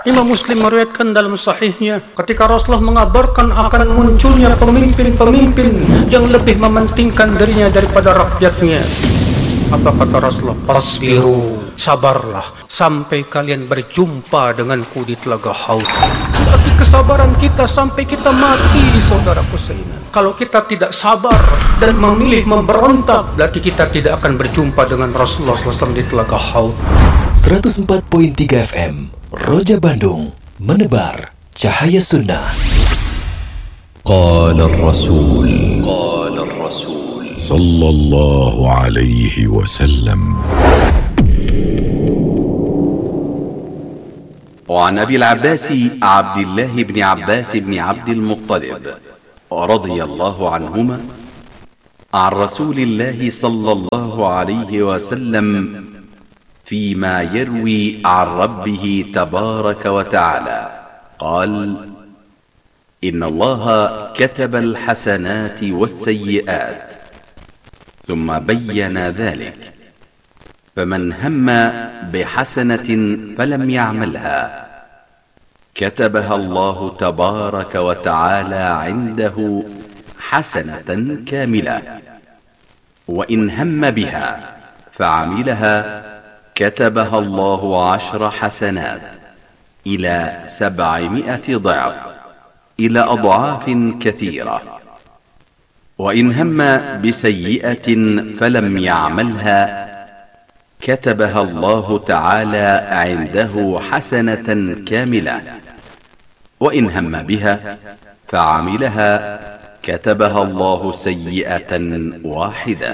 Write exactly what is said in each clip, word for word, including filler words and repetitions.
Imam Muslim meriwayatkan dalam sahihnya ketika Rasulullah mengabarkan akan munculnya pemimpin-pemimpin yang lebih mementingkan dirinya daripada rakyatnya. Apa kata Rasulullah? Fasbiru, sabarlah sampai kalian berjumpa denganku di telaga Haud. Berarti kesabaran kita sampai kita mati, saudaraku seiman. Kalau kita tidak sabar dan memilih memberontak, berarti kita tidak akan berjumpa dengan Rasulullah shallallahu alaihi wasallam di telaga Haud. seratus empat koma tiga F M Roja Bandung, menebar cahaya sunnah. Qala ar-Rasul Qala ar-Rasul sallallahu alaihi wasallam. وعن أبي العباس عبد الله بن عباس بن عبد المطلب رضي الله عنهما عن رسول الله صلى الله عليه وسلم فيما يروي عن ربه تبارك وتعالى قال: إن الله كتب الحسنات والسيئات ثم بين ذلك، فمن هم بحسنة فلم يعملها كتبها الله تبارك وتعالى عنده حسنة كاملة، وإن هم بها فعملها كتبها الله عشر حسنات إلى سبعمائة ضعف إلى أضعاف كثيرة، وإن هم بسيئة فلم يعملها كتبها الله تعالى عنده حسنة كاملة، وإن هم بها فعملها كتبها الله سيئة واحدة.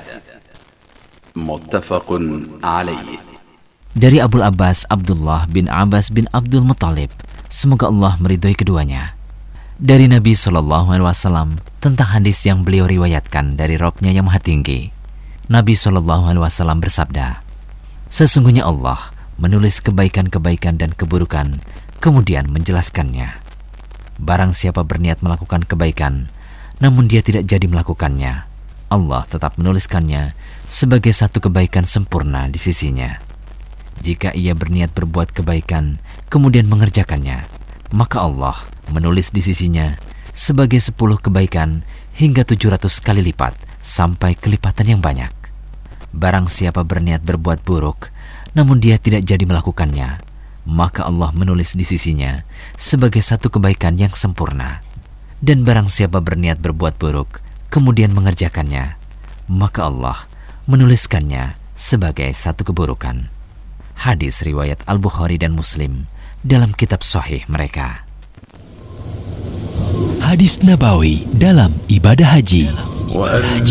متفق عليه. Dari Abu Abbas Abdullah bin Abbas bin Abdul Muttalib, semoga Allah meridhoi keduanya, dari Nabi shallallahu alaihi wasallam tentang hadis yang beliau riwayatkan dari Rabb-Nya yang Maha Tinggi. Nabi shallallahu alaihi wasallam bersabda, sesungguhnya Allah menulis kebaikan-kebaikan dan keburukan, kemudian menjelaskannya. Barang siapa berniat melakukan kebaikan, namun dia tidak jadi melakukannya, Allah tetap menuliskannya sebagai satu kebaikan sempurna di sisinya. Jika ia berniat berbuat kebaikan, kemudian mengerjakannya, maka Allah menulis di sisinya sebagai sepuluh kebaikan hingga tujuh ratus kali lipat sampai kelipatan yang banyak. Barang siapa berniat berbuat buruk, namun dia tidak jadi melakukannya, maka Allah menulis di sisinya sebagai satu kebaikan yang sempurna. Dan barang siapa berniat berbuat buruk, kemudian mengerjakannya, maka Allah menuliskannya sebagai satu keburukan. Hadis riwayat Al-Bukhari dan Muslim dalam kitab Sahih mereka. Hadis Nabawi dalam ibadah haji.